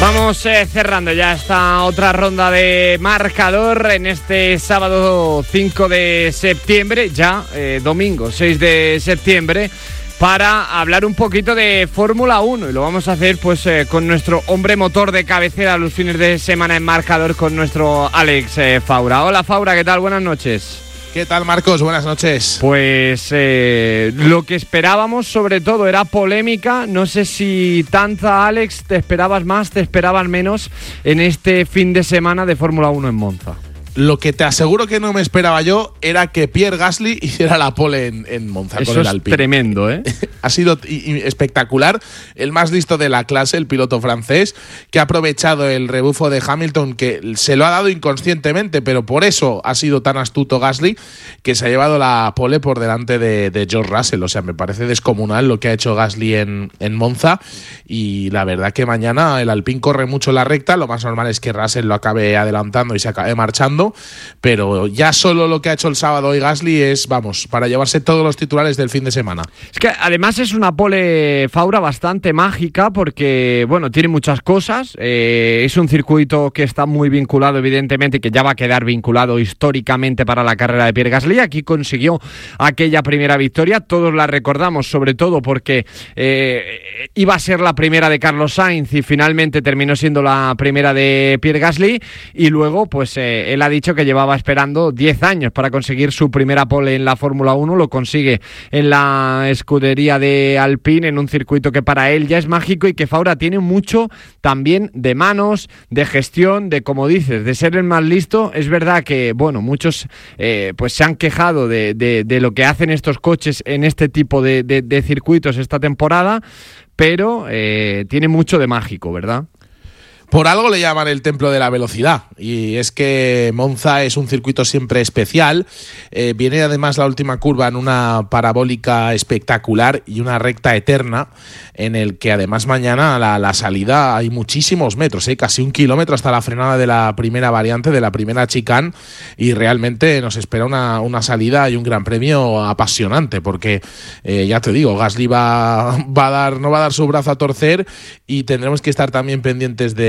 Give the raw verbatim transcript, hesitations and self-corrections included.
Vamos eh, cerrando ya esta otra ronda de marcador en este sábado cinco de septiembre, ya eh, domingo seis de septiembre, para hablar un poquito de Fórmula uno, y lo vamos a hacer pues eh, con nuestro hombre motor de cabecera los fines de semana en marcador, con nuestro Alex eh, Faura. Hola Faura, ¿qué tal? Buenas noches. ¿Qué tal, Marcos? Buenas noches. Pues eh, lo que esperábamos sobre todo era polémica. No sé si tanta, Alex, te esperabas más, te esperabas menos en este fin de semana de Fórmula uno en Monza. Lo que te aseguro que no me esperaba yo era que Pierre Gasly hiciera la pole en, en Monza. Eso con el es Alpine. Tremendo, ¿eh? Ha sido espectacular. El más listo de la clase, el piloto francés, que ha aprovechado el rebufo de Hamilton, que se lo ha dado inconscientemente, pero por eso ha sido tan astuto Gasly, que se ha llevado la pole por delante de, de George Russell. O sea, me parece descomunal lo que ha hecho Gasly en, en Monza, y la verdad que mañana el Alpine corre mucho en la recta. Lo más normal es que Russell lo acabe adelantando y se acabe marchando, pero ya solo lo que ha hecho el sábado hoy Gasly es, vamos, para llevarse todos los titulares del fin de semana. Es que además es una pole, Faura, bastante mágica, porque, bueno, tiene muchas cosas. Eh, es un circuito que está muy vinculado, evidentemente, que ya va a quedar vinculado históricamente para la carrera de Pierre Gasly. Aquí consiguió aquella primera victoria, todos la recordamos, sobre todo porque eh, iba a ser la primera de Carlos Sainz y finalmente terminó siendo la primera de Pierre Gasly, y luego, pues, eh, él ha dicho que llevaba esperando diez años para conseguir su primera pole en la Fórmula uno, lo consigue en la escudería de Alpine, en un circuito que para él ya es mágico y que Faura tiene mucho también de manos, de gestión, de, como dices, de ser el más listo. Es verdad que, bueno, muchos eh, pues se han quejado de, de, de lo que hacen estos coches en este tipo de, de, de circuitos esta temporada, pero eh, tiene mucho de mágico, ¿verdad? Por algo le llaman el templo de la velocidad, y es que Monza es un circuito siempre especial. Eh, viene además la última curva en una parabólica espectacular y una recta eterna, en el que además mañana la, la salida hay muchísimos metros, ¿eh? Casi un kilómetro hasta la frenada de la primera variante, de la primera chicane, y realmente nos espera una, una salida y un gran premio apasionante, porque eh, ya te digo, Gasly va, va a dar, no va a dar su brazo a torcer, y tendremos que estar también pendientes de